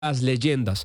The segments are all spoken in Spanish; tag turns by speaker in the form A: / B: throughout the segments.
A: las leyendas.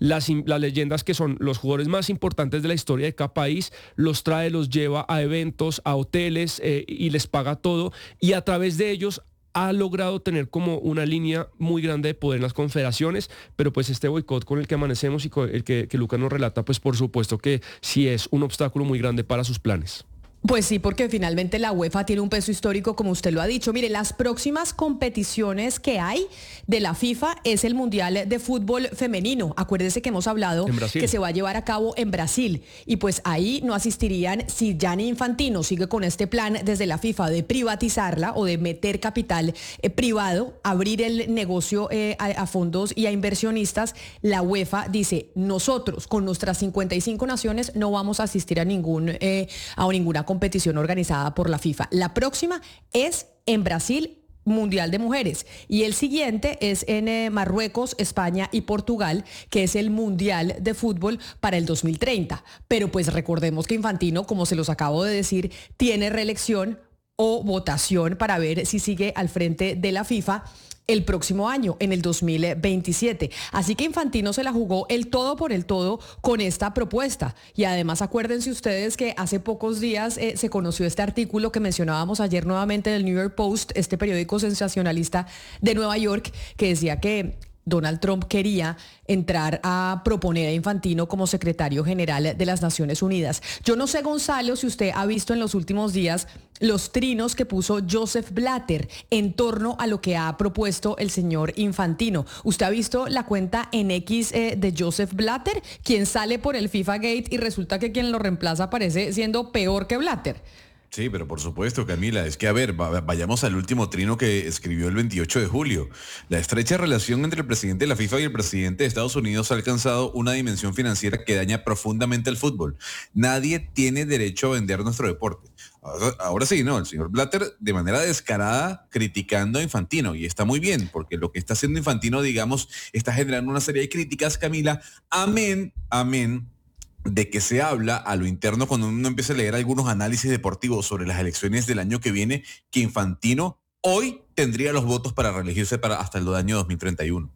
A: Las leyendas que son los jugadores más importantes de la historia de cada país, los trae, los lleva a eventos, a hoteles y les paga todo. Y a través de ellos ha logrado tener como una línea muy grande de poder en las confederaciones, pero pues este boicot con el que amanecemos y con el que Lucas nos relata, pues por supuesto que sí es un obstáculo muy grande para sus planes.
B: Pues sí, porque finalmente la UEFA tiene un peso histórico, como usted lo ha dicho. Mire, las próximas competiciones que hay de la FIFA es el Mundial de Fútbol Femenino. Acuérdese que hemos hablado que se va a llevar a cabo en Brasil. Y pues ahí no asistirían si Gianni Infantino sigue con este plan desde la FIFA de privatizarla o de meter capital privado, abrir el negocio a fondos y a inversionistas. La UEFA dice, nosotros con nuestras 55 naciones no vamos a asistir a ninguna competición organizada por la FIFA. La próxima es en Brasil, Mundial de Mujeres, y el siguiente es en Marruecos, España y Portugal, que es el Mundial de Fútbol para el 2030. Pero pues recordemos que Infantino, como se los acabo de decir, tiene reelección o votación para ver si sigue al frente de la FIFA el próximo año, en el 2027. Así que Infantino se la jugó el todo por el todo con esta propuesta. Y además acuérdense ustedes que hace pocos días se conoció este artículo que mencionábamos ayer nuevamente del New York Post, este periódico sensacionalista de Nueva York, que decía que Donald Trump quería entrar a proponer a Infantino como secretario general de las Naciones Unidas. Yo no sé, Gonzalo, si usted ha visto en los últimos días los trinos que puso Joseph Blatter en torno a lo que ha propuesto el señor Infantino. ¿Usted ha visto la cuenta en X de Joseph Blatter, quien sale por el FIFA Gate y resulta que quien lo reemplaza aparece siendo peor que Blatter?
C: Sí, pero por supuesto, Camila, es que a ver, vayamos al último trino que escribió el 28 de julio. La estrecha relación entre el presidente de la FIFA y el presidente de Estados Unidos ha alcanzado una dimensión financiera que daña profundamente el fútbol. Nadie tiene derecho a vender nuestro deporte. Ahora sí, ¿no? El señor Blatter de manera descarada criticando a Infantino, y está muy bien, porque lo que está haciendo Infantino, digamos, está generando una serie de críticas, Camila, amén, de que se habla a lo interno cuando uno empieza a leer algunos análisis deportivos sobre las elecciones del año que viene, que Infantino hoy tendría los votos para reelegirse hasta el año 2031.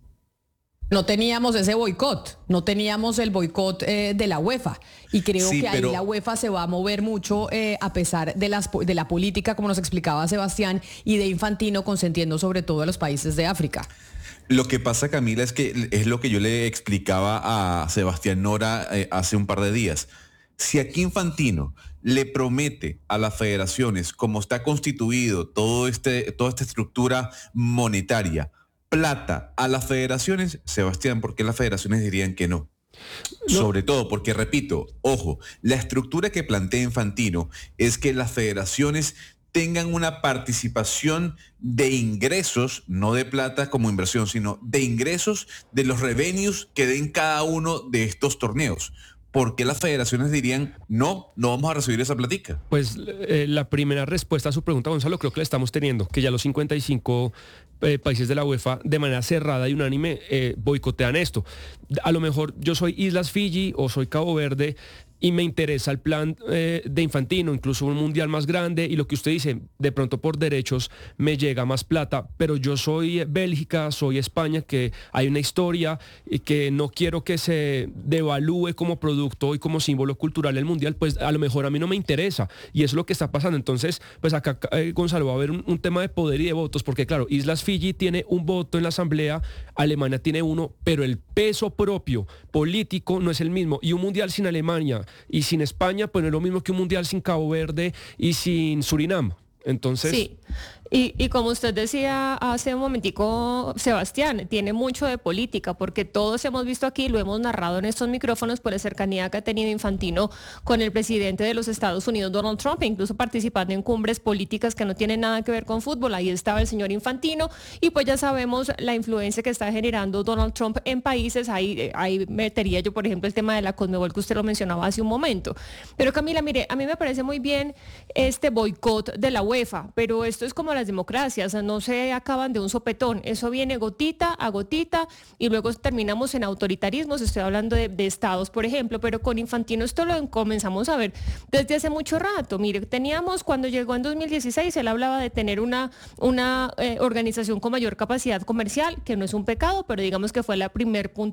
B: No teníamos ese boicot, no teníamos el boicot de la UEFA, y creo que ahí la UEFA se va a mover mucho a pesar de la política, como nos explicaba Sebastián, y de Infantino consentiendo sobre todo a los países de África.
C: Lo que pasa, Camila, es que es lo que yo le explicaba a Sebastián Nora hace un par de días. Si aquí Infantino le promete a las federaciones, como está constituido toda esta estructura monetaria, plata a las federaciones, Sebastián, ¿por qué las federaciones dirían que no? Sobre todo porque, repito, ojo, la estructura que plantea Infantino es que las federaciones tengan una participación de ingresos, no de plata como inversión, sino de ingresos de los revenues que den cada uno de estos torneos. ¿Por qué las federaciones dirían, no vamos a recibir esa platica?
A: Pues la primera respuesta a su pregunta, Gonzalo, creo que la estamos teniendo, que ya los 55 países de la UEFA de manera cerrada y unánime boicotean esto. A lo mejor yo soy Islas Fiji o soy Cabo Verde y me interesa el plan de Infantino, incluso un mundial más grande, y lo que usted dice, de pronto por derechos me llega más plata, pero yo soy Bélgica, soy España, que hay una historia y que no quiero que se devalúe como producto y como símbolo cultural el mundial, pues a lo mejor a mí no me interesa, y eso es lo que está pasando. Entonces, pues acá, Gonzalo, va a haber un tema de poder y de votos, porque claro, Islas Fiji tiene un voto en la asamblea, Alemania tiene uno, pero el peso propio político no es el mismo, y un mundial sin Alemania y sin España, pues no es lo mismo que un mundial sin Cabo Verde y sin Surinam. Entonces...
D: Sí. Y como usted decía hace un momentico, Sebastián, tiene mucho de política, porque todos hemos visto aquí, lo hemos narrado en estos micrófonos por la cercanía que ha tenido Infantino con el presidente de los Estados Unidos, Donald Trump, e incluso participando en cumbres políticas que no tienen nada que ver con fútbol. Ahí estaba el señor Infantino, y pues ya sabemos la influencia que está generando Donald Trump en países. Ahí metería yo, por ejemplo, el tema de la Conmebol, que usted lo mencionaba hace un momento. Pero Camila, mire, a mí me parece muy bien este boicot de la UEFA, pero esto es como las democracias, no se acaban de un sopetón, eso viene gotita a gotita y luego terminamos en autoritarismos, estoy hablando de estados, por ejemplo, pero con Infantino esto lo comenzamos a ver desde hace mucho rato. Mire, teníamos cuando llegó en 2016, él hablaba de tener una organización con mayor capacidad comercial, que no es un pecado, pero digamos que fue la primer punto